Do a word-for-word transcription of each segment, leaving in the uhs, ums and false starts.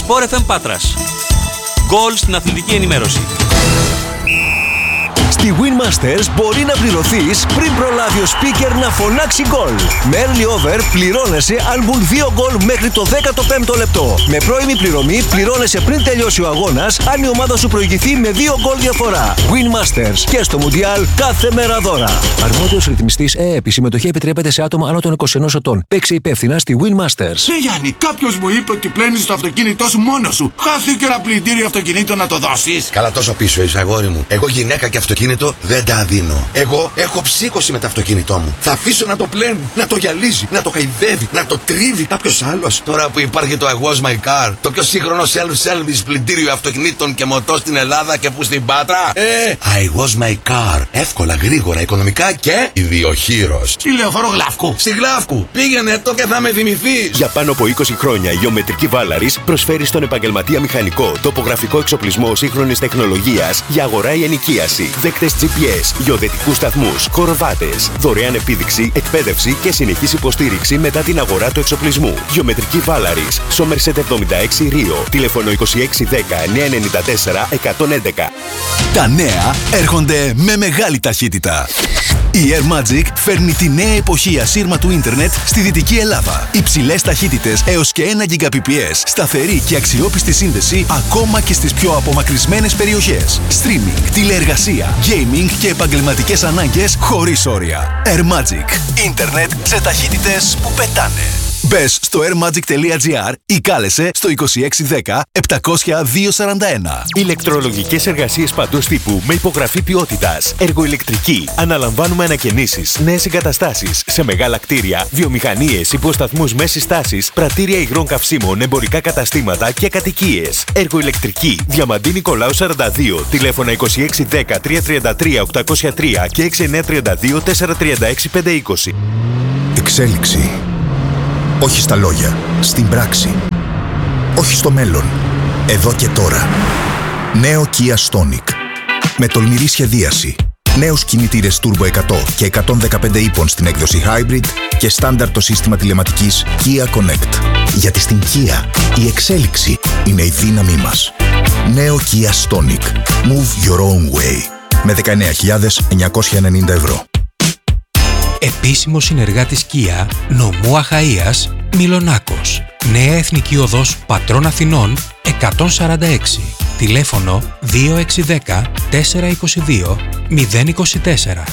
Sport εφ εμ Πάτρας. Γκολ στην αθλητική ενημέρωση. Στη Winmasters μπορεί να πληρωθείς πριν προλάβει ο speaker να φωνάξει γκολ. Με early over πληρώνεσαι αν μπουν δύο γκολ μέχρι το δέκατο πέμπτο λεπτό. Με πρώιμη πληρωμή πληρώνεσαι πριν τελειώσει ο αγώνας αν η ομάδα σου προηγηθεί με δύο γκολ διαφορά. Winmasters και στο Μουντιάλ κάθε μέρα δώρα. Αρμόδιος ρυθμιστής ΕΕΠ. Η συμμετοχή επιτρέπεται σε άτομα άνω των είκοσι ενός ετών. Παίξε υπεύθυνα στη Winmasters. Ναι, Γιάννη, κάποιος μου είπε ότι πλένεις το αυτοκίνητό σου μόνος σου. Χάθηκε ένα πλυντήριο αυτοκινήτων να το δώσεις. Καλά, τόσο πίσω είσαι, αγόρι μου. Εγώ γυναίκα και αυτοκίνητο δεν τα δίνω. Εγώ έχω ψύχωση με το αυτοκίνητό μου. Θα αφήσω να το πλένει, να το γυαλίζει, να το χαϊδεύει, να το τρίβει κάποιος άλλος. Τώρα που υπάρχει το I Was My Car, το πιο σύγχρονο self-service πλυντήριο αυτοκινήτων και μοτό στην Ελλάδα και που στην Πάτρα. Ε, I Was My Car. Εύκολα, γρήγορα, οικονομικά και ιδιοχείρος. Στη Λεωφόρο Γλαύκου. Στη Γλαύκου. Πήγαινε το και θα με θυμηθείς. Για πάνω από είκοσι χρόνια η Γεωμετρική Valaris προσφέρει στον επαγγελματία μηχανικό τοπογραφικό εξοπλισμό σύγχρονης τεχνολογίας για αγορά ή ενοικίαση. Δέκτες τζι πι ες, γεωδετικούς σταθμούς, κορβάτες, δωρεάν επίδειξη, εκπαίδευση και συνεχής υποστήριξη μετά την αγορά του εξοπλισμού. Γεωμετρική Valaris, Somerset εβδομήντα έξι Ρίο, τηλέφωνο είκοσι έξι δέκα εννιακόσια ενενήντα τέσσερα εκατόν έντεκα. Τα νέα έρχονται με μεγάλη ταχύτητα. Η Air Magic φέρνει τη νέα εποχή ασύρματου ίντερνετ στη Δυτική Ελλάδα. Υψηλές ταχύτητες έως και ένα Gbps, σταθερή και αξιόπιστη σύνδεση ακόμα και στις πιο απομακρυσμένες περιοχές. Streaming, τηλεεργασία, gaming και επαγγελματικές ανάγκες χωρίς όρια. Air Magic. Ίντερνετ σε ταχύτητες που πετάνε. Μπες στο airmagic τελεία gr ή κάλεσε στο είκοσι έξι δέκα επτακόσια διακόσια σαράντα ένα. Ηλεκτρολογικές εργασίες παντός τύπου με υπογραφή ποιότητας. Εργοηλεκτρική. Αναλαμβάνουμε ανακαινήσεις, νέες εγκαταστάσεις σε μεγάλα κτίρια, βιομηχανίες, υποσταθμούς μέσης τάσης, πρατήρια υγρών καυσίμων, εμπορικά καταστήματα και κατοικίες. Εργοηλεκτρική. Διαμαντή Νικολάου σαράντα δύο. Τηλέφωνα είκοσι έξι δέκα τριακόσια τριάντα τρία οκτακόσια τρία και έξι εννιακόσια τριάντα δύο τετρακόσια τριάντα έξι πεντακόσια είκοσι. Εξέλιξη. Όχι στα λόγια, στην πράξη. Όχι στο μέλλον, εδώ και τώρα. Νέο Kia Stonic. Με τολμηρή σχεδίαση. Νέους κινητήρες Turbo εκατό και εκατόν δεκαπέντε ύπων στην έκδοση Hybrid και στάνταρ το σύστημα τηλεματικής Kia Connect. Γιατί στην Kia η εξέλιξη είναι η δύναμή μας. Νέο Kia Stonic. Move your own way. Με δεκαεννέα χιλιάδες εννιακόσια ενενήντα ευρώ. Επίσημος συνεργάτης Kia, νομού Αχαΐας, Μιλονάκος. Νέα Εθνική Οδός Πατρών Αθηνών εκατόν σαράντα έξι. Τηλέφωνο δύο έξι δέκα τετρακόσια είκοσι δύο μηδέν είκοσι τέσσερα.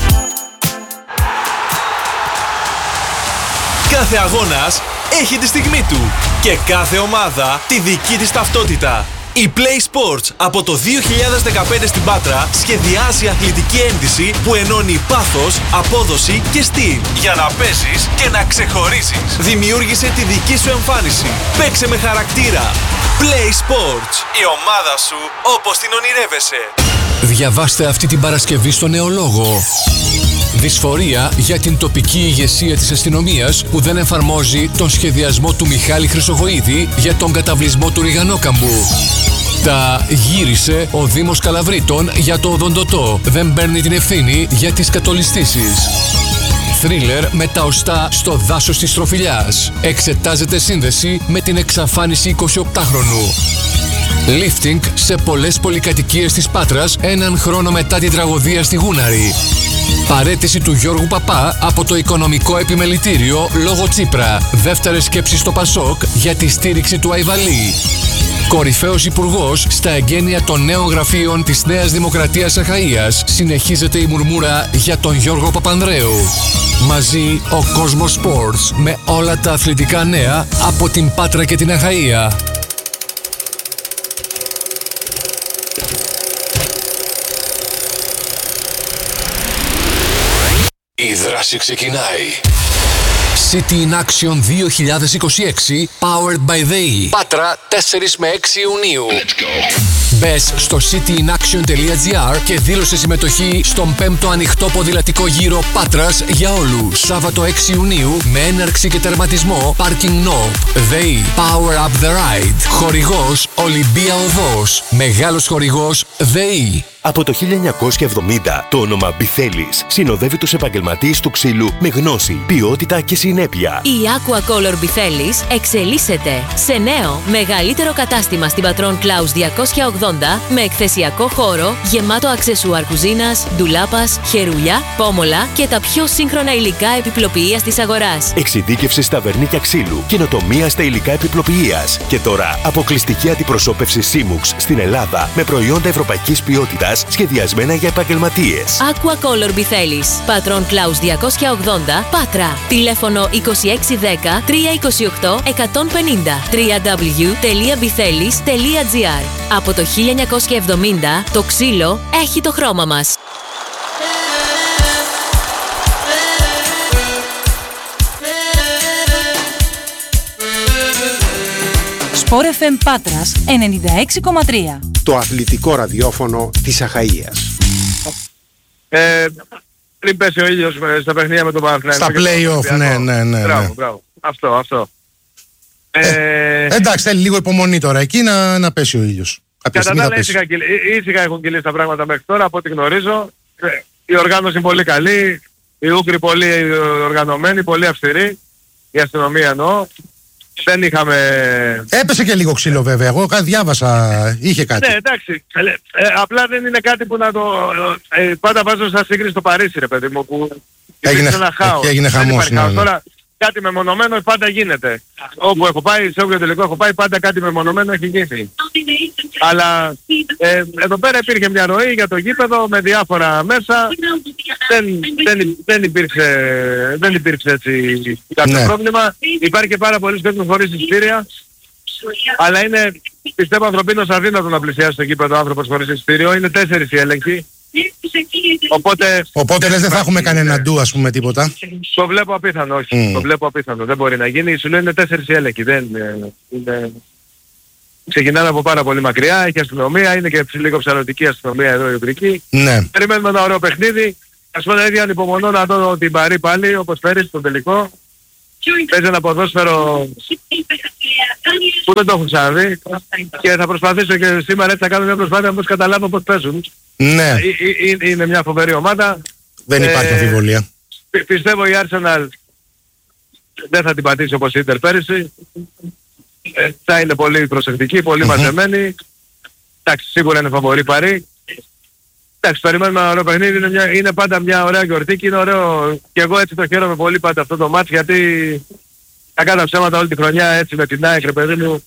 Κάθε αγώνας έχει τη στιγμή του και κάθε ομάδα τη δική της ταυτότητα. Η Play Sports από το δύο χιλιάδες δεκαπέντε στην Πάτρα σχεδιάζει αθλητική ένδυση που ενώνει πάθος, απόδοση και στυλ για να παίζεις και να ξεχωρίζεις. Δημιούργησε τη δική σου εμφάνιση. Παίξε με χαρακτήρα. Play Sports. Η ομάδα σου όπως την ονειρεύεσαι. Διαβάστε αυτή την Παρασκευή στο Νεολόγο. Δυσφορία για την τοπική ηγεσία της αστυνομίας που δεν εφαρμόζει τον σχεδιασμό του Μιχάλη Χρυσογοίδη για τον καταβλισμό του Ριγανόκαμπου. Τα γύρισε ο Δήμος Καλαβρίτων για το οδοντοτό. Δεν παίρνει την ευθύνη για τις κατολιστήσεις. Θρίλερ με τα οστά στο δάσος της Τροφιλιάς. Εξετάζεται σύνδεση με την εξαφάνιση εικοσιοκτάχρονου. Lifting σε πολλές πολυκατοικίες της Πάτρας έναν χρόνο μετά την τραγωδία στη Γούναρη. Παραίτηση του Γιώργου Παπά από το Οικονομικό Επιμελητήριο λόγω Τσίπρα. Δεύτερες σκέψεις στο Πασόκ για τη στήριξη του Αϊβαλή. Κορυφαίος υπουργός στα εγγένεια των νέων γραφείων της Νέας Δημοκρατίας Αχαΐας. Συνεχίζεται η μουρμούρα για τον Γιώργο Παπανδρέου. Μαζί ο Κόσμος Sports με όλα τα αθλητικά νέα από την Πάτρα και την Αχαΐα. Η δράση ξεκινάει. City in Action δύο χιλιάδες είκοσι έξι Powered by ΔΕΗ. Πάτρα τέσσερις με έξι Ιουνίου. Let's go. Μπες στο city in action τελεία gr και δήλωσε συμμετοχή στον πέμπτο ανοιχτό ποδηλατικό γύρο Πάτρας για όλους. Σάββατο έξι Ιουνίου με έναρξη και τερματισμό Parking Nope. ΔΕΗ. Power up the ride. Χορηγός Ολυμπία Οδός. Μεγάλος χορηγός ΔΕΗ. Από το χίλια εννιακόσια εβδομήντα το όνομα Μπιθέλης συνοδεύει τους επαγγελματίες του ξύλου με γνώση, ποιότητα και συνέπεια. Η Aqua Color Μπιθέλης εξελίσσεται σε νέο, μεγαλύτερο κατάστημα στην Πατρών Κλάους διακόσια ογδόντα με εκθεσιακό χώρο γεμάτο αξεσουάρ κουζίνας, ντουλάπας, χερούλια, πόμολα και τα πιο σύγχρονα υλικά επιπλοποιείας της αγοράς. Εξειδίκευση στα βερνίκια ξύλου, καινοτομία στα υλικά επιπλοποιείας. Και τώρα αποκλειστική αντιπροσώπευση Σίμουξ στην Ελλάδα με προϊόντα ευρωπαϊκής ποιότητας σχεδιασμένα για επαγγελματίες. Aqua Color Μπιθέλης, Πατρών Κλάους διακόσια ογδόντα, Πάτρα. Τηλέφωνο είκοσι έξι δέκα τριακόσια είκοσι οκτώ εκατόν πενήντα. double-u double-u double-u τελεία μπιθέλης τελεία τζι άρ. Από το χίλια εννιακόσια εβδομήντα το ξύλο έχει το χρώμα μας. Sport εφ εμ Πάτρας ενενήντα έξι κόμμα τρία. Το αθλητικό ραδιόφωνο της Αχαΐας. Ε, πριν πέσει ο ήλιος στα παιχνίδια με τον Παναθηναϊκό. Στα play-off, ναι, ναι, ναι. Μπράβο, ναι. μπράβο. Αυτό, αυτό. Ε, ε, εντάξει, θέλει λίγο υπομονή τώρα εκεί να, να πέσει ο ήλιος. Κατά τα άλλα ήσυχα, ήσυχα έχουν κυλήσει τα πράγματα μέχρι τώρα, από ό,τι γνωρίζω. Η οργάνωση είναι πολύ καλή, οι Ούγγροι πολύ οργανωμένοι, πολύ αυστηροί, η αστυνομία εννοώ. Δεν είχαμε... Έπεσε και λίγο ξύλο βέβαια, εγώ κάτι διάβασα, είχε κάτι. Ναι, εντάξει, ε, απλά δεν είναι κάτι που να το... Ε, πάντα βάζω σαν σύγκριση στο Παρίσι ρε παιδί μου, που έγινε, ένα χάος. έγινε χαμός. Ναι, ναι. Τώρα κάτι μεμονωμένο πάντα γίνεται. Όπου έχω πάει, σε όποιο τελικό έχω πάει, πάντα κάτι μεμονωμένο έχει γίνει. Αλλά ε, εδώ πέρα υπήρχε μια ροή για το γήπεδο με διάφορα μέσα. Δεν, δεν, δεν, υπήρξε, δεν υπήρξε έτσι κάποιο ναι. πρόβλημα. Υπάρχει και πάρα πολλοί παίκτες χωρίς εισιτήρια. Αλλά είναι, πιστεύω, ανθρωπίνως αδύνατο να πλησιάσει το γήπεδο άνθρωπος χωρίς εισιτήριο. Είναι τέσσερις οι έλεγχοι. Οπότε, Οπότε λες δεν θα έχουμε κανένα ντου ας πούμε τίποτα. Το βλέπω απίθανο, όχι. Mm. Το βλέπω απίθανο. Δεν μπορεί να γίνει. Σου λέει είναι τέσσερις οι έλεγχοι. Δεν είναι... είναι... Ξεκινάνε από πάρα πολύ μακριά, έχει αστυνομία, είναι και λίγο ψαρωτική αστυνομία εδώ η Ουγγρική. Ναι. Περιμένουμε ένα ωραίο παιχνίδι. Ας πούμε ίδια ανυπομονώ να δω την Παρί πάλι, όπως πέρυσι στον τελικό. Παίζει ένα ποδόσφαιρο που δεν το έχω ξαναδεί και θα προσπαθήσω και σήμερα έτσι να κάνω μια προσπάθεια να καταλάβω πώς παίζουν. Ναι. Είναι μια φοβερή ομάδα. Δεν υπάρχει αμφιβολία. Ε, πιστεύω η Arsenal δεν θα την πατήσει όπως η Ίντερ πέρυσι. Ε, θα είναι πολύ προσεκτική, πολύ μαζεμένη. Εντάξει, σίγουρα είναι φαβορή Παρί. Εντάξει, περιμένουμε ένα ωραίο παιχνίδι, είναι, μια, είναι πάντα μια ωραία γιορτή και είναι ωραίο. Και εγώ έτσι το χαίρομαι πολύ πάντα αυτό το μάτς, γιατί θα κάνω ψέματα όλη τη χρονιά έτσι με την ΑΕΚ, ρε παιδί μου.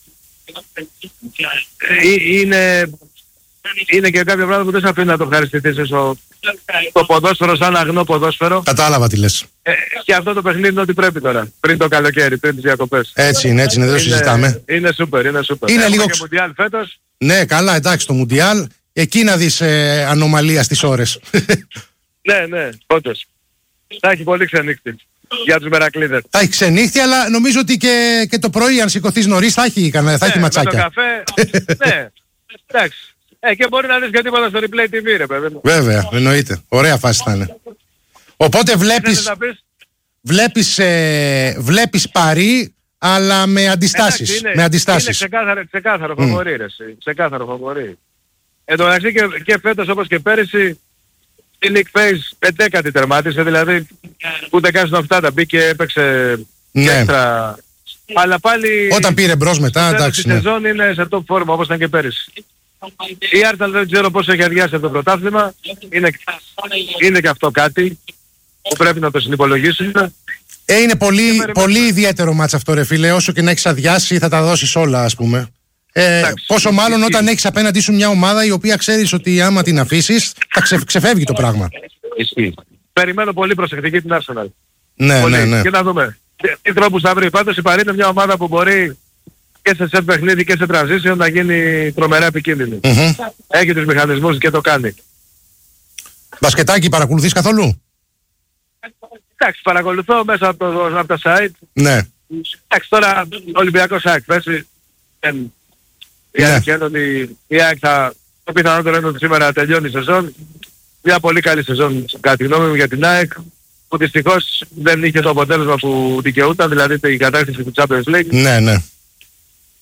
Ε, είναι, είναι και κάποια πράγματα που δεν σε αφήνει να το ευχαριστηθείς στο το ποδόσφαιρο σαν αγνό ποδόσφαιρο. Κατάλαβα τι λες. Ε, και αυτό το παιχνίδι είναι ό,τι πρέπει τώρα, πριν το καλοκαίρι, πριν τις διακοπές. Έτσι είναι, έτσι είναι, δεν το συζητάμε. Είναι σούπερ, είναι σούπερ. Είναι λίγο... και Μουντιάλ φέτος. Ναι, καλά, εντάξει, το Μουντιάλ. Εκεί να δεις ε, ανομαλία στις ώρες. Ναι, ναι, όντως. Θα έχει πολύ ξενύχτη για τους μερακλείδες. Θα έχει ξενύχτη, αλλά νομίζω ότι και, και το πρωί αν σηκωθείς νωρίς θα έχει, θα ναι, έχει ματσάκια. Με το καφέ, ναι, εντάξει. Ε, και μπορεί να δεις και τίποτα στο replay τι βι, ρε παιδί μου. Βέβαια, εννοείται. Ωραία φάση θα είναι. Οπότε βλέπεις, βλέπεις, ε, βλέπεις Παρί, αλλά με αντιστάσεις. Εντάξει, είναι, με αντιστάσεις. Είναι ξεκάθαρο, ξεκάθαρο φαβορί, mm. ρε, ξεκάθαρο φαβορί. Εν τω μεταξύ και, και φέτος όπως και πέρυσι η Nick Face πεντέκατη τερμάτισε, δηλαδή ούτε καν στην ογδόντα μπήκε, έπαιξε ναι. έξτρα. Αλλά πάλι όταν πήρε μπρος μετά, εντάξει. Η σεζόν ναι. είναι σε top φόρμα όπως ήταν και πέρυσι. Η Arsenal δεν ξέρω πώς έχει αδειάσει αυτό το πρωτάθλημα. Είναι, είναι και αυτό κάτι που πρέπει να το συνυπολογίσουμε. Ε, είναι πολύ, πολύ ιδιαίτερο μάτς αυτό ρε φίλε. Όσο και να έχεις αδειάσει θα τα δώσεις όλα ας πούμε. Ε, Εντάξει, πόσο μάλλον ισχύει. Όταν έχεις απέναντί σου μια ομάδα η οποία ξέρεις ότι άμα την αφήσεις θα ξε, ξεφεύγει το πράγμα. Ισχύει. Περιμένω πολύ προσεκτική την Arsenal. Ναι, πολύ. ναι, ναι. Και να δούμε. Τι τρόπους θα βρει. Πάντως η Παρί είναι μια ομάδα που μπορεί και σε σετ παιχνίδι και σε transition να γίνει τρομερά επικίνδυνη. Mm-hmm. Έχει τους μηχανισμούς και το κάνει. Μπασκετάκι παρακολουθείς καθόλου? Εντάξει, παρακολουθώ μέσα από, το, από τα site. Ναι. Εντάξει, τώρα Ολυμπιακός ΑΕΚ πέσει. Η ΑΕΚ είναι ότι η ΑΕΚ θα... Το πιθανότερο είναι ότι σήμερα τελειώνει η σεζόν. Μια πολύ καλή σεζόν κατά τη γνώμη μου για την ΑΕΚ, που δυστυχώς δεν είχε το αποτέλεσμα που δικαιούταν, δηλαδή η κατάκτηση του Champions League. Ναι, ναι.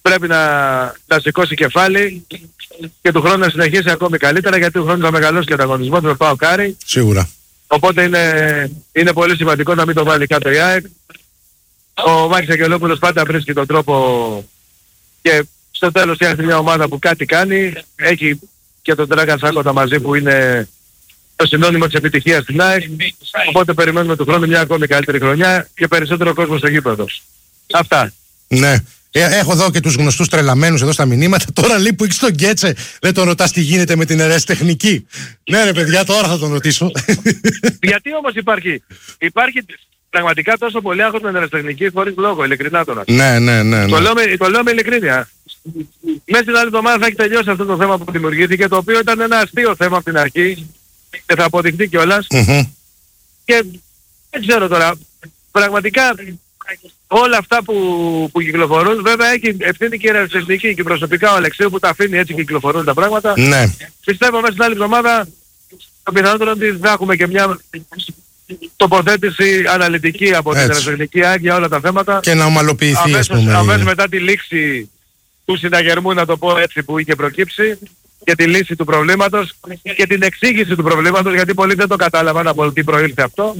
πρέπει να, να σηκώσει κεφάλι και του χρόνου να συνεχίσει ακόμη καλύτερα, γιατί του χρόνου θα μεγαλώσει και ο ανταγωνισμός με πάω κάρι. Σίγουρα. Οπότε είναι, είναι πολύ σημαντικό να μην το βάλει κάτω η ΑΕΚ. Ο Μάκης Αγγελόπουλος πάντα βρίσκει τον τρόπο και στο τέλος φτιάχνει μια ομάδα που κάτι κάνει. Έχει και τον Dragan Σάκοτα μαζί που είναι το συνώνυμο της επιτυχίας στην ΑΕΚ. Οπότε περιμένουμε του χρόνου μια ακόμη καλύτερη χρονιά και περισσότερο κόσμο στο γήπεδο. Αυτά. Ναι. Ε, έχω εδώ και τους γνωστούς τρελαμένους εδώ στα μηνύματα. Τώρα λέει που έχεις τον Γκέτσε, δεν τον ρωτάς τι γίνεται με την ερασιτεχνική. Ναι ρε παιδιά, τώρα θα τον ρωτήσω. Γιατί όμως υπάρχει, υπάρχει πραγματικά τόσο πολύ άγχος με την ερασιτεχνική χωρίς λόγο, ειλικρινά τώρα. Ναι, ναι, ναι, ναι. Το λέω με, το λέω με ειλικρίνεια. Μέσα στην άλλη εβδομάδα θα έχει τελειώσει αυτό το θέμα που δημιουργήθηκε, το οποίο ήταν ένα αστείο θέμα από την αρχή και θα αποδειχθεί κιόλας. Mm-hmm. Και δεν ξέρω τώρα, πραγματικά όλα αυτά που, που κυκλοφορούν, βέβαια έχει ευθύνη και η ερασιτεχνική και προσωπικά ο Αλεξίου που τα αφήνει έτσι και κυκλοφορούν τα πράγματα. Ναι. Πιστεύω μέσα στην άλλη εβδομάδα το πιθανότερο ότι θα έχουμε και μια τοποθέτηση αναλυτική από την ερασιτεχνική ΑΕΚ για όλα τα θέματα. Και να ομαλοποιηθεί, ας πούμε. Αμέσως μετά τη λήξη του συναγερμού, να το πω έτσι, που είχε προκύψει, και τη λύση του προβλήματος και την εξήγηση του προβλήματος, γιατί πολλοί δεν το κατάλαβαν από τι προήλθε αυτό.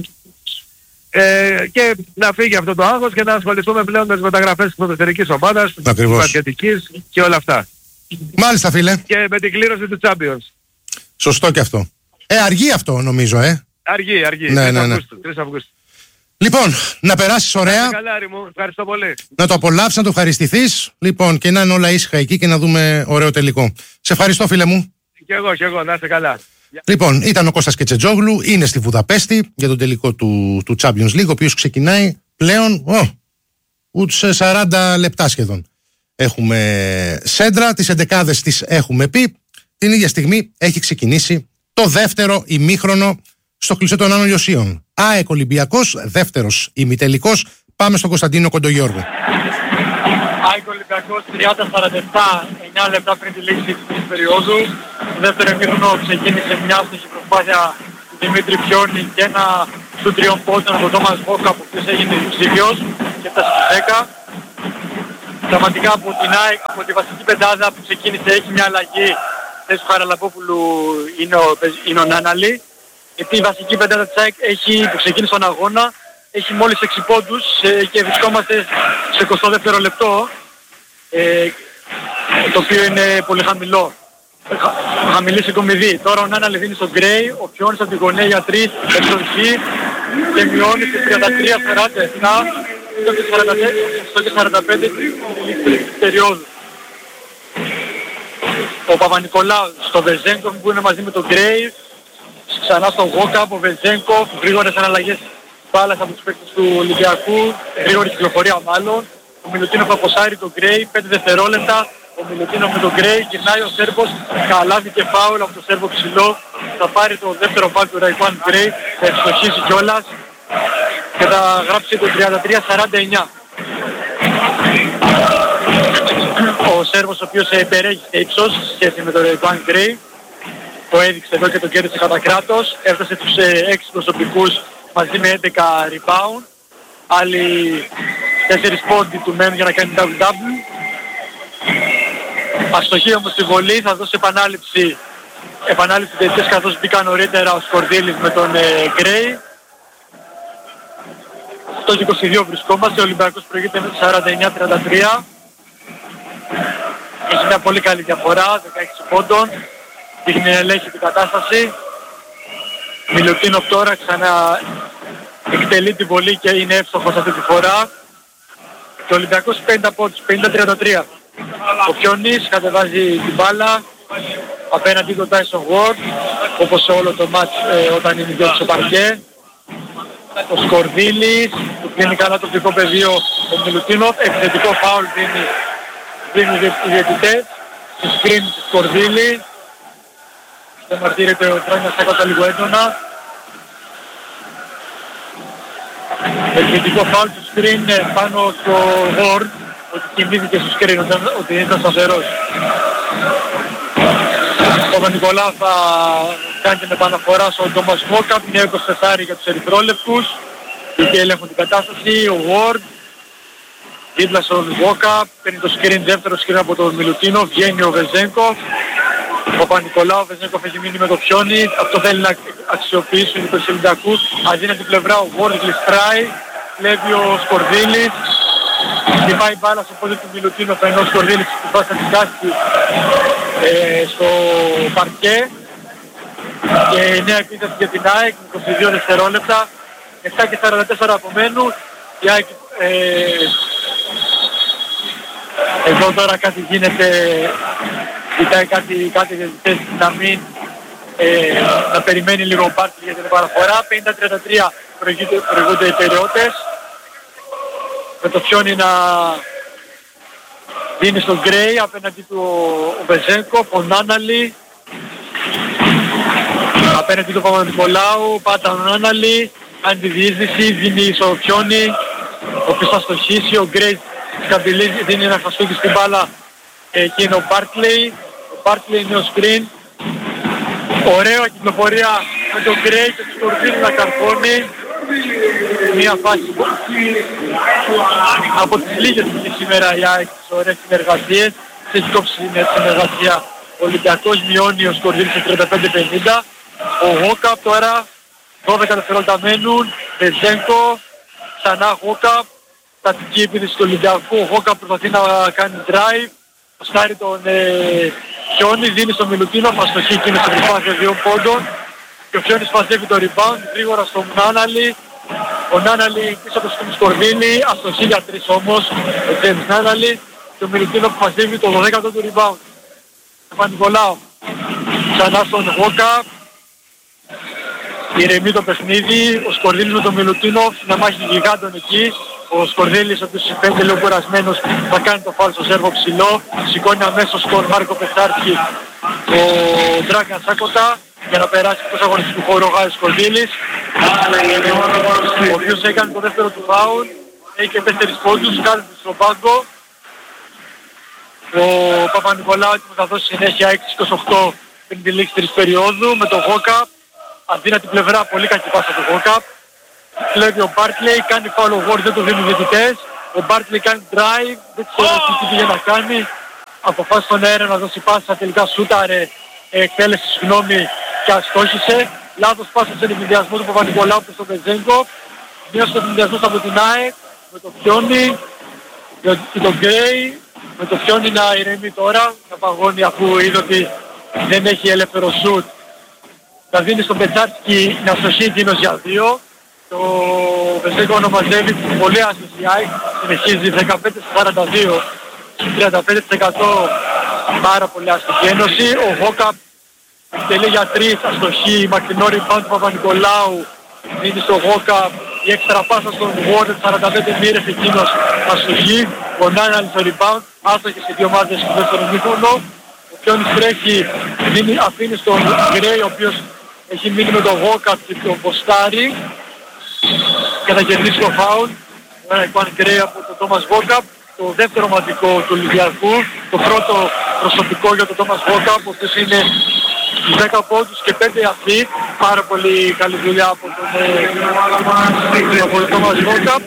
Ε, και να φύγει αυτό το άγχος και να ασχοληθούμε πλέον με τις μεταγραφές της ποδοσφαιρικής ομάδας, της μπασκετικής και όλα αυτά. Μάλιστα φίλε. Και με την κλήρωση του Champions. Σωστό και αυτό. Ε, αργεί αυτό νομίζω, ε. Αργεί, αργεί. Ναι, ναι, ναι. τρεις Αυγούστου. Λοιπόν, να περάσεις ωραία. Καλά, Ρη μου. Ευχαριστώ πολύ. Να το απολαύσεις, να το ευχαριστηθείς. Λοιπόν, και να είναι όλα ήσυχα εκεί και να δούμε ωραίο τελικό. Σε ευχαριστώ φίλε μου. Και εγώ, και εγώ. Να είστε καλά. Λοιπόν, ήταν ο Κώστας Κετσετζόγλου, είναι στη Βουδαπέστη για τον τελικό του, του Champions League, ο οποίος ξεκινάει πλέον oh, ούτε σε σαράντα λεπτά σχεδόν. Έχουμε σέντρα, τις εντεκάδες τις έχουμε πει. Την ίδια στιγμή έχει ξεκινήσει το δεύτερο ημίχρονο στο κλεισέ των Άνω Λιωσίων. ΑΕΚ Ολυμπιακός, δεύτερος ημιτελικός. Πάμε στον Κωνσταντίνο Κοντογιώργου. ΑΕΚ Ολυμπιακός τριάντα σαράντα επτά, εννιά λεπτά πριν τη λήξη της τρίτης περίοδου. Το δεύτερο ημίχρονο ξεκίνησε μια άστοχη προσπάθεια του Δημήτρη Πιόνι και ένα του τριών πόντων από τον Τόμας Βόκα, από οποίος έγινε υποψήφιος και έφτασε στις δέκα. Πραγματικά από την ΑΕΚ, από τη βασική πεντάδα που ξεκίνησε, έχει μια αλλαγή. Θέση του Χαραλαμπόπουλου είναι ο, είναι ο Νάναλη. Γιατί η βασική πεντάδα της ΑΕΚ έχει, που ξεκίνησε τον αγώνα, έχει μόλις έξι πόντους ε, και βρισκόμαστε στο εικοστό δεύτερο λεπτό, ε, το οποίο είναι πολύ χαμηλό. Χα, χαμηλή συγκομιδή. Τώρα ο Νάναλη δίνει στον Γκρέι, ο Πιόνης από την γωνία για τρεις, εξορχή και μειώνει σε τριάντα τρία σαράντα επτά στο και σαράντα πέντε της περίοδου. Ο Παπα-Νικολάου στο Βεζέγκοφ που είναι μαζί με τον Γκρέι, ξανά στον Γόκαπ, ο Βεζέγκοφ, γρήγορες αναλλαγές μπάλας από τους παίκτες του Ολυμπιακού, γρήγορη κυκλοφορία μάλλον. Ο Μιλουτίνοφ αποσάρει τον Γκρέι, πέντε δευτερόλεπτα. Ο Μιλουτίνοφ με τον Γκρέι, γυρνάει ο Σέρβος, καλάβει και φάουλ από τον Σέρβο ψηλό. Θα πάρει το δεύτερο φάουλ του Ραϊκουάν Γκρέι, θα ευστοχίσει κιόλας και θα γράψει το τριάντα τρία σαράντα εννιά. Ο Σέρβος ο οποίος υπερέχει σε ύψος σε σχέση με τον Ραϊκουάν Γκρέι, το έδειξε εδώ και τον κέρδισε κατά κράτος, έφτασε τους έξι προσωπικούς μαζί με έντεκα rebound, άλλοι τέσσερις πόντι του μένουν για να κάνει double-double. Αστοχή όμως στη βολή, θα δώσει επανάληψη, επανάληψη τελικές καθώς μπήκα νωρίτερα ο Σκορδίλης με τον Γκρέι. Στο είκοσι δύο βρισκόμαστε, ο Ολυμπιακός προηγείται με σαράντα εννιά τριάντα τρία. Έχει μια πολύ καλή διαφορά, δεκαέξι πόντων, δείχνει να ελέγχει την κατάσταση. Μιλουτίνοφ τώρα ξανά εκτελεί την βολή και είναι εύστοχος αυτή τη φορά. Και ο Ολυμπιακός πενήντα πόντους, πενήντα τριάντα τρία. Ο Πιονής κατεβάζει την μπάλα απέναντι τον Tyson Ward, όπως σε όλο το μάτς ε, όταν είναι ιδιώτης στο παρκέ. Ο Σκορδίλης που κλείνει καλά το οπτικό πεδίο, ο Μιλουτίνοφ, επιθετικό φάουλ δίνει, δίνει οι διαιτητές. Στη σκριν του Σκορδίλη, δεν μαρτύρεται ο Τρόνιας Σάκοτα λίγο έντονα. Επιθετικό φάουλ του σκριν πάνω στο Ward, ότι κινήθηκε στο σκριν, ότι ήταν σταθερός. Ο Παπα-Νικολάου θα κάνει την επαναφορά στον Τόμας Βόκαπ, μια είκοσι τέσσερα για τους ερυθρόλευκους, οι οποίοι ελέγχουν την κατάσταση. Ο Ward δίπλα στον Γόκα, παίρνει το screen, δεύτερο screen από τον Μιλουτίνο, βγαίνει ο Βεζένκοφ. Ο Παπα-Νικολάου, ο Βεζένκοφ έχει μείνει με το πιόνι, αυτό θέλει να αξιοποιήσει οι Ολυμπιακούς. Αδύνατη την πλευρά ο Βόρτ γλιστράει, βλέπει ο Σκορδίλης, χτυπάει μπάλα στο πόδι του Μιλουτίνο, ενώ ο Σκορδίλης χτυπάει θα την κάσει ε, στο παρκέ. Και νέα επίθεση για την ΑΕΚ, είκοσι δύο δευτερόλεπτα, επτά και σαράντα τέσσερα απομένουν. Η ΑΕΚ ε, εδώ τώρα κάτι γίνεται, κοιτάει κάτι, κάτι θέση να μην ε, να περιμένει λίγο ο Πάρτι για την παραφορά. πενήντα τριάντα τρία προηγούνται οι περιώτες, με το πιόνι να δίνει στον Γκρέι, απέναντι του ο Βεζένκοφ, ο Νάναλη, απέναντι του Παπα-Νικολάου, πάτα ο Νάναλη, κάνει τη διείσδυση, δίνει στο πιόνι, ο οποίος θα στοχίσει, ο Γκρέι σκαμπιλίζει, δίνει ένα φαστούκι στην μπάλα, εκεί είναι ο Μπάρκλεϊ, ο Μπάρκλεϊ είναι ο screen, ωραία κυκλοφορία με τον Γκρέι και του Σκορδίλη να καρφώνει, μια φάση από τις λίγες που είναι σήμερα η ΑΕΚ τις ωραίες συνεργασίες, σε έχει κόψει την συνεργασία, ο Ολυμπιακός μειώνει, ο Σκορδίλης σε τριάντα πέντε πενήντα, ο Γόκαπ τώρα, δώδεκα δευτερόλεπτα μένουν, Βεζένκο, ξανά Γόκαπ, στατική επίθεση του Ολυμπιακού, ο Γόκαπ προσπαθεί να κάνει drive, το στάρει τον ε, Φιόνι, δίνει στον Μιλουτίνο, αστοχή εκείνη στην προσπάθεια δύο πόντων και ο Φιόνις μαζεύει το rebound, γρήγορα στον Νάναλη, ο Νάναλη πίσω από τον Σκορδίλη, αστοχή για τρεις όμως, ο Τζέμις Νάναλη και ο Μιλουτίνο που μαζεύει το δωδέκατο του rebound. Παπα-Νικολάου, ξανά στον Γόκαπ, ηρεμεί το παιχνίδι, ο Σκορδίλης με τον Μιλουτίνο, να μάχη γιγάντων εκεί. Ο Σκορδίλης, ο οποίος φαίνεται λίγο κουρασμένος, θα κάνει το φάουλ στο σέρβο ψηλό, σηκώνει αμέσως τον Μάρκο Πεσάρσκι, ο Ντράγκαν Σάκοτα, για να περάσει εκτός αγωνιστικού χώρου ο Γάιος Σκορδίλης, ο οποίος έκανε το δεύτερο του φάουλ, έχει και τέσσερις πόντους, κάθεται στον πάγκο. Ο Παπα-Νικολάου θα δώσει συνέχεια έξι είκοσι οκτώ πριν τη λήξη της περίοδου με τον Γόκαπ. Αδύνατη πλευρά, πολύ κακή πάσα του Γόκαπ. Κλέβει ο Μπάρκλεϊ, κάνει φάουλ ο Βόρτ, δεν του δίνουν διαιτητές. Ο Μπάρκλεϊ κάνει drive, δεν ξέρω τι πήγε να κάνει. Αποφάσισε στον αέρα να δώσει πάσα, τελικά σούταρε, εκτέλεσε συγγνώμη και αστόχησε. Λάθος πάσα στον ευνηδιασμό του Παπα-Νικολάου προς τον Βεζένκοφ. Μείωσε τον ευνηδιασμό από την ΑΕΚ, με το Φιόνι και τον Γκρέι. Με το Φιόνι να ηρεμεί τώρα, να παγώνει αφού είδε ότι δεν έχει ελεύθερο σουτ. Θα δίνει στον Πετσάρσκι να στοχεί εκείνος για δύο. Το Βεζένκοφ να μαζεύει πολύ άσχηση, συνεχίζει δεκαπέντε σαράντα δύο, τριάντα πέντε τοις εκατό, πάρα πολύ άσχηση ένωση. Ο Γόκαπ τελεί για τρεις, αστοχή, μακρινό rebound του Παπα-Νικολάου, δίνει στο Γόκαπ, η έξτρα πάσα στον Βόρτ, σαράντα πέντε μοίρες εκείνος, αστοχή. Ο Νάναλης στο rebound, άστοχες οι δύο ομάδες στο δεύτερο μήχρονο. Ο Φιόνις τρέχει, δίνει, αφήνει στον Γκρέι, ο οποίος έχει μείνει με τον Γόκαπ και τον Ποστάρι και θα κερδίσει το φάουλ. Ένα εικόνα Γκρέι από τον Τόμας Γόκαπ, το δεύτερο μαντικό του Ολυμπιακού, το πρώτο προσωπικό για τον Τόμας Γόκαπ, ο οποίος είναι στους δέκα πόντους και πέντε αυτοί. Πάρα πολύ καλή δουλειά από τον, από τον Τόμας Γόκαπ.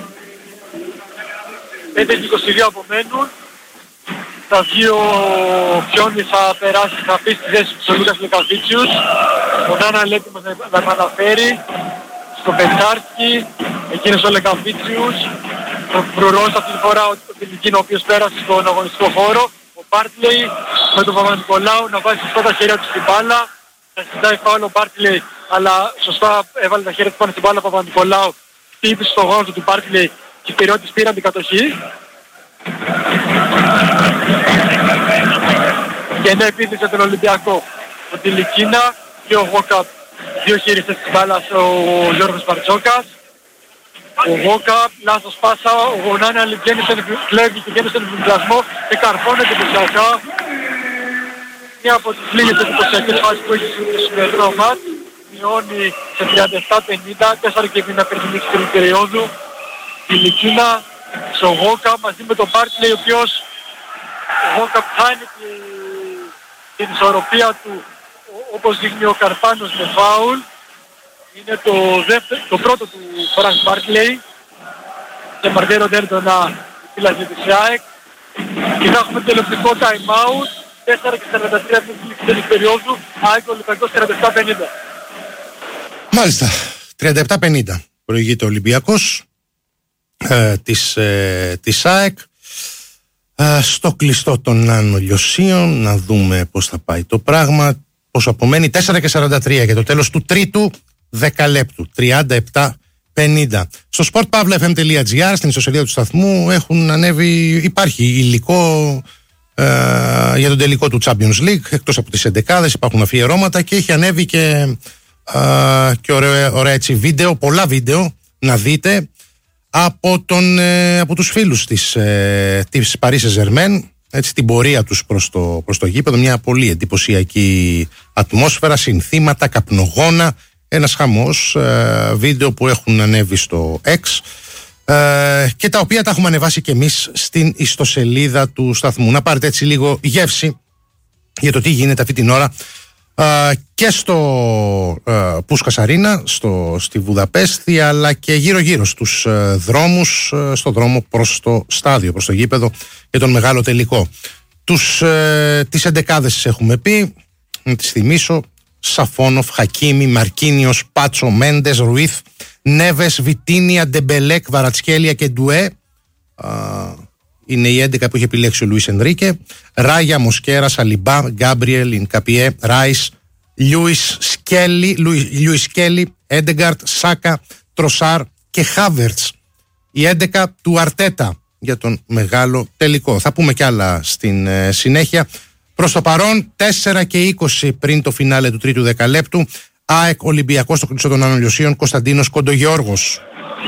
πέντε και είκοσι δύο απομένουν. Θα βγει ο Φιόνις, θα περάσει, θα πει στη θέση του Λούκας Λεκαβίτσιους. Ο Νάνα έτοιμος να επαναφέρει στον Πετσάρσκι, εκείνος ο Λεκαβίτσιους. Ο Φρουρός αυτή τη φορά ο Τιλικίνο, ο οποίος πέρασε στον αγωνιστικό χώρο. Ο Μπάρκλεϊ με τον Παπα-Νικολάου να βάζει σωστά τα χέρια του στην μπάλα. Να συζητάει φάουλ ο Μπάρκλεϊ, αλλά σωστά έβαλε τα χέρια του πάνω στην μπάλα ο Παπα-Νικολάου. Χτύπησε στο γόνατο του Μπάρκλεϊ και οι περιώτες πήραν την κατοχή. Και ναι, επίθεσε τον Ολυμπιακό. Ο Τιλικίνα και ο Γόκαπ, δύο χειριστές της μπάλας, ο Γιώργος Μπαρτζόκας. Ο Γόκαπ, λάθος πάσα, ο Γονάνα κλέβει και βγαίνει στον εμβολιασμό και καρφώνεται πισιακά. Μια από τις λίγες εντυπωσιακές φάσεις που έχει στο σημερινό μάτς. Μειώνει σε τριάντα επτά πενήντα, τέσσερα και εβδομήντα πριν την λήξη της περίοδου. Τιλικίνα στο Γόκαπ μαζί με τον Μπάρκλεϊ, ο οποίος ο Γόκαπ χάνει τη, την ισορροπία του, όπως δείχνει ο Καρπάνος με φάουλ. Είναι το, δεύτερο, το πρώτο του Φρανκ Μπάρκλεϊ και μαρτύρονται έντονα οι φύλακη της ΑΕΚ. Και θα έχουμε τηλεοπτικό time out, τέσσερα και σαράντα τρία στην τελική περίοδου, ΑΕΚ Ολυμπιακός τριάντα επτά πενήντα. Μάλιστα, τριάντα επτά πενήντα προηγείται ο Ολυμπιακός ε, της, ε, της ΑΕΚ. Ε, στο κλειστό των Άνω Λιωσίων, να δούμε πώς θα πάει το πράγμα. Πόσο απομένει, τέσσερα και σαράντα τρία για το τέλος του τρίτου δεκαλέπτου, τριάντα επτά πενήντα. Στο sportpavlafm.gr, στην ιστοσελίδα του σταθμού, έχουν ανέβει, υπάρχει υλικό ε, για τον τελικό του Champions League, εκτός από τις εντεκάδες υπάρχουν αφιερώματα και έχει ανέβει και, ε, και ωραία, ωραία έτσι βίντεο, πολλά βίντεο να δείτε από, τον, ε, από τους φίλους της, ε, της Paris Saint-Germain, έτσι, την πορεία τους προς το, προς το γήπεδο, μια πολύ εντυπωσιακή ατμόσφαιρα, συνθήματα, καπνογόνα, ένας χαμός, ε, βίντεο που έχουν ανέβει στο X ε, και τα οποία τα έχουμε ανεβάσει και εμείς στην ιστοσελίδα του σταθμού. Να πάρετε έτσι λίγο γεύση για το τι γίνεται αυτή την ώρα ε, και στο ε, Πούσκας Αρίνα, στο, στη Βουδαπέστη, αλλά και γύρω γύρω στους ε, δρόμους, ε, στο δρόμο προς το στάδιο, προς το γήπεδο για τον μεγάλο τελικό. Τους, ε, τις εντεκάδες έχουμε πει, να τις θυμίσω: Σαφόνοφ, Χακίμι, Μαρκίνιος, Πάτσο, Μέντες, Ρουίθ, Νέβες, Βιτίνια, Ντεμπελέκ, Βαρατσχέλια και Ντουέ. Α, είναι η έντεκα που έχει επιλέξει ο Λουίς Ενρίκε. Ράγια, Μοσκέρα, Σαλιμπά, Γκάμπριελ, Ινκαπιέ, Ράις, Λιούις Σκέλι, Λιούις Σκέλι, Έντεγκαρτ, Σάκα, Τροσάρ και Χάβερτς. Η έντεκα του Αρτέτα για τον μεγάλο τελικό. Θα πούμε κι άλλα στην ε, συνέχεια. Προς το παρόν, τέσσερα και είκοσι πριν το φινάλε του τρίτου δεκαλέπτου, ΑΕΚ Ολυμπιακός στο κλειστό των Άνω Λιωσίων, Κωνσταντίνος Κοντογιώργος.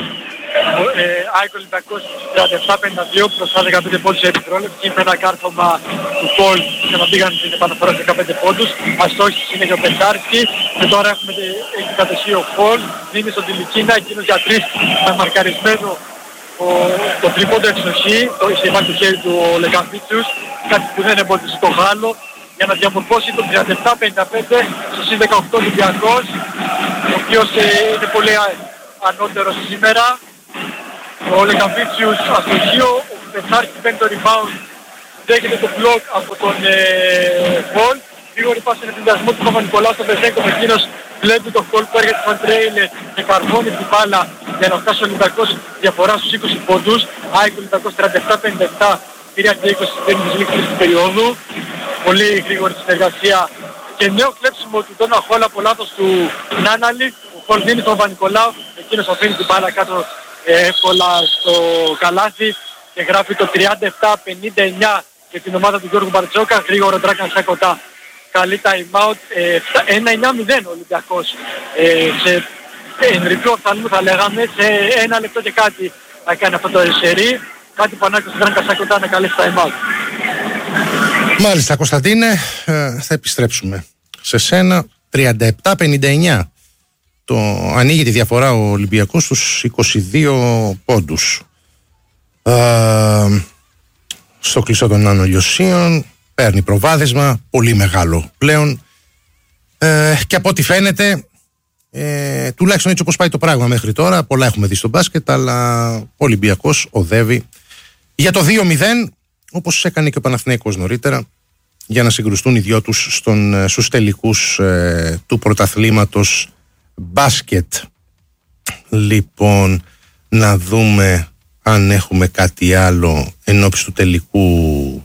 Ε, ΑΕΚ Ολυμπιακός τριάντα επτά πενήντα δύο μπροστά δεκαπέντε πόντους σε επικρόλευση. Είναι ένα κάρφωμα του Πολ και να πήγαν την επαναφορά σε δεκαπέντε πόντους. Αστόχης είναι και ο Πεσάρσκι. Και τώρα έχουμε, έχει κατεσχεί ο Πολ, δίνει στον Τιλικίνα, εκείνος για τρεις με μαρκαρισμένο ο, το τρίποντο εξοχή, το είχε βάλει το χέρι του ο Λεκαμπίτσιους, κάτι που δεν εμπόδισε το Γάλλο, για να διαμορφώσει το τριάντα επτά πενήντα πέντε στο συν δεκαοκτώ Ολυμπιακός, ο οποίος ε, είναι πολύ ανώτερος σήμερα. Ο Λεκαμπίτσιους αστοχείο, ο Πεσάρκης παίρνει το rebound, δέχεται το block από τον Πολ, ε, γρήγορη πάση στον συνδυασμό του Παπα-Νικολάου στον Πεσέκο, εκείνος βλέπει το Πολ που έρχεται στον τρέιλερ και καρφώνει την μπάλα για να φτάσει ο Ολυμπιακός διαφορά στους είκοσι πόντους. ΑΕΚ Ολυμπιακός τριάντα επτά πενήντα επτά, τρία και είκοσι στην λήξη της περίοδου. Πολύ γρήγορη συνεργασία και νέο κλέψιμο του Ντόνα Χόλ από λάθος του Νάναλη. Ο Χόλ δίνει στον Παπα-Νικολάου, εκείνος αφήνει την μπάλα κάτω εύκολα στο καλάθι και γράφει το τριάντα επτά πενήντα εννιά για την ομάδα του Γιώργου Μπαρτζόκα. Γρήγορο Ντράκαν Σακοτά. Καλή time out, ένα εννιά μηδέν ο Ολυμπιακός. Ε, σε ενρυπείο οφθαλμού θα λέγαμε, σε ένα λεπτό και κάτι θα κάνει αυτό το εσερί. Κάτι που ανάγκασε τον Ντράκαν Σακοτά να καλέσει time out. Μάλιστα, Κωνσταντίνε, ε, θα επιστρέψουμε σε σένα. Τριάντα επτά πενήντα εννιά. Το ανοίγει τη διαφορά ο Ολυμπιακός στους είκοσι δύο πόντους. Ε, στο κλειστό των Άνω Λιωσίων παίρνει προβάδισμα, πολύ μεγάλο πλέον, ε, και από ό,τι φαίνεται, ε, τουλάχιστον έτσι όπως πάει το πράγμα μέχρι τώρα, πολλά έχουμε δει στο μπάσκετ, αλλά ο Ολυμπιακός οδεύει για το δύο μηδέν, όπως έκανε και ο Παναθηναϊκός νωρίτερα, για να συγκρουστούν οι δυο τους στον, στους τελικούς ε, του πρωταθλήματος μπάσκετ. Λοιπόν, να δούμε αν έχουμε κάτι άλλο ενόψει του τελικού.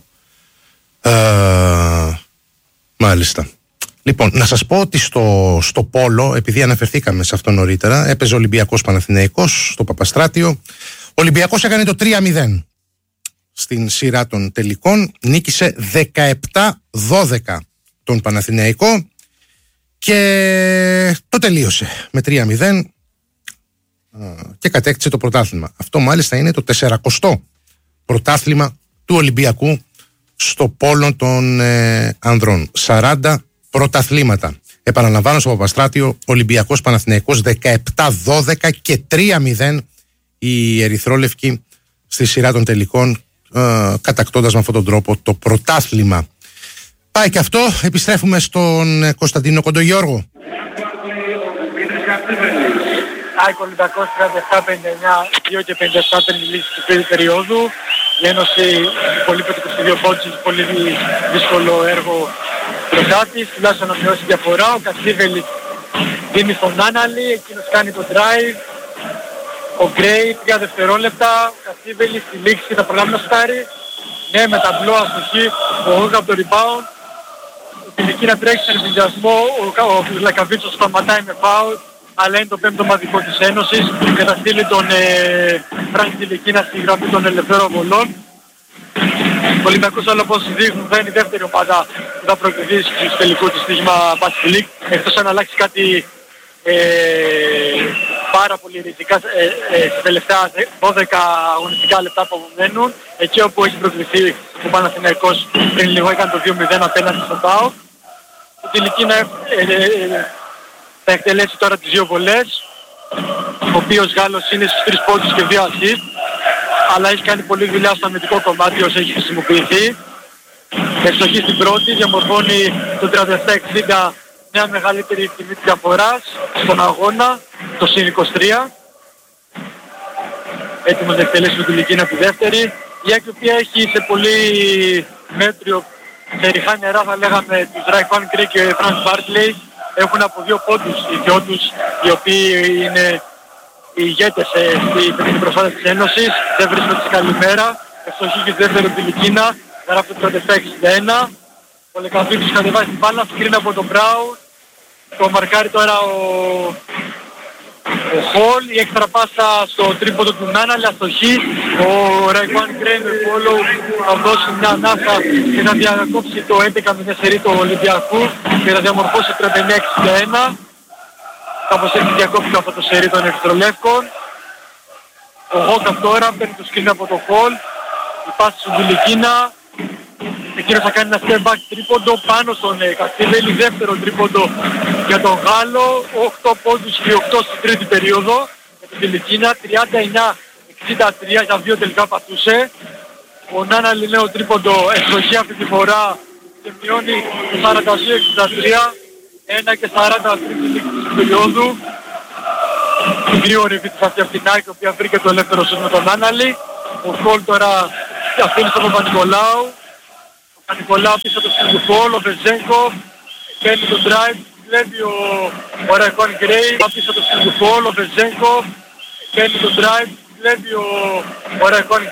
Uh, μάλιστα. Λοιπόν, να σας πω ότι στο, στο πόλο, επειδή αναφερθήκαμε σε αυτό νωρίτερα, έπαιζε Ολυμπιακός Παναθηναϊκός στο Παπαστράτιο. Ο Ολυμπιακός έκανε το τρία μηδέν στην σειρά των τελικών, νίκησε δεκαεπτά δώδεκα τον Παναθηναϊκό και το τελείωσε με τρία μηδέν και κατέκτησε το πρωτάθλημα. Αυτό μάλιστα είναι το τεσσαρακοστό πρωτάθλημα του Ολυμπιακού στο πόλο των ε, ανδρών. σαράντα πρωταθλήματα. Επαναλαμβάνω, στο Παπαστράτιο, Ολυμπιακός Παναθηναϊκός δεκαεπτά δώδεκα και τρία μηδέν οι ερυθρόλευκοι στη σειρά των τελικών, ε, κατακτώντας με αυτόν τον τρόπο το πρωτάθλημα. Πάει και αυτό. Επιστρέφουμε στον Κωνσταντίνο Κοντογιώργο. ΑΕΚ Ολυμπιακός τριάντα επτά πενήντα εννιά, δύο και πενήντα επτά πριν τη λήξη του τρίτου περίοδου. Η Ένωση υπολείπεται είκοσι δύο πόντους, έχει πολύ δύσκολο έργο μπροστά της, τουλάχιστον να μειώσει διαφορά. Ο Κασίβελης δίνει στον Άναλη, εκείνος κάνει το drive. Ο Γκρέι τρία δευτερόλεπτα, ο Κασίβελης στη λήξη θα προλάβει να σουτάρει. Ναι, με ταμπλό αστοχή, ο Γόγκα από το rebound. Ο Τιλικίνα τρέχει στον ενθουσιασμό, ο Λακαβίτσος σταματάει με foul, αλλά είναι το πέμπτο μαδικό της Ένωσης και θα στείλει τον ε, Φρανκ Τιλικίνα στη γραμμή των ελευθέρων βολών. Ο Ολυμπιακός, όλα όπως δείχνουν, θα είναι η δεύτερη ομάδα που θα προκριθεί στο τελικό της στίγμα Pacific League, εκτός αν αλλάξει κάτι ε, πάρα πολύ ριζικά ε, ε, στα τελευταία δώδεκα αγωνιστικά λεπτά που απομένουν. Εκεί όπου έχει προκριθεί ο Παναθηναϊκός πριν λίγο έκανε το δύο μηδέν απέναντι στο ΠΑΟΚ. Ο Τιλικίνα ε, ε, ε, θα εκτελέσει τώρα τις δύο βολές, ο οποίος Γάλλος είναι στους τρεις πόντους και δύο assist, αλλά έχει κάνει πολλή δουλειά στο αμυντικό κομμάτι όσο έχει χρησιμοποιηθεί. Ευστοχή στην πρώτη, διαμορφώνει το τριάντα επτά εξήντα, μια μεγαλύτερη τιμή διαφοράς στον αγώνα, το συν είκοσι τρία. Έτοιμος να εκτελέσει με τη Λυκίνα τη δεύτερη. Η ΑΕΚ η οποία έχει σε πολύ μέτριο, σε ριχά νερά θα λέγαμε, τους Ράικ Κρίκ και Φρανκ Μπάρτλεϊ. Έχουν από δύο πόντους οι δυο τους, οι οποίοι είναι οι ηγέτες στην προσπάθεια της Ένωσης. Δεν βρίσκονται σε καλημέρα. Ευστοχή και τη δεύτερη τη Λυκίνα. Γράφει το τριάντα επτά εξήντα ένα. Ο Λεκαβίτσος κατεβάζει την μπάλα, σκρίνει από τον Μπράουν. Το μαρκάρει τώρα ο, ο Χολ. Η έξτρα πάσα στο τρίποντο του Νάναλη, αστοχή. Ο Ραϊκουάν Γκρέι με follow θα δώσει μια ανάσα και θα διακόψει το έντεκα μηδέν σερί του Ολυμπιακού και θα διαμορφώσει τριάντα εννιά εξήντα ένα. Κάπως έτσι διακόψει αυτό το σερί των Ερυθρολεύκων. Ο Γόκαφ τώρα παίρνει το σκριν από το Χολ. Η πάση στον Τιλικίνα. Εκείνος θα κάνει ένα step back τρίποντο πάνω στον ε, Καστίβελη, δεύτερο τρίποντο για τον Γάλλο, οκτώ πόντους και οκτώ στην τρίτη περίοδο για την Τιλικίνα, τριάντα εννιά εξήντα τρία για δύο τελικά πατούσε. Ο Νάναλη νέο τρίποντο ευστοχή αυτή τη φορά και μειώνει σαράντα δύο εξήντα τρία, ένα και σαράντα τρίτη της περίοδου. Την γρήγορη επίθεση αυτή από την ΑΕΚ, η οποία βρήκε το ελεύθερο σούτ με τον Νάναλη. Ο Χολ τώρα αφήνει στον Παπα-Νικολάου. Ο Νικολάου πίσω το σκύλ του Χολ, ο Βεζέγκο παίρνει το drive, βλέπει ο, ο Ραϊκόν Γκρέι, πίσω το σκύλ του Χολ, ο Βεζέγκο παίρνει το drive, βλέπει ο, ο Ραϊκόν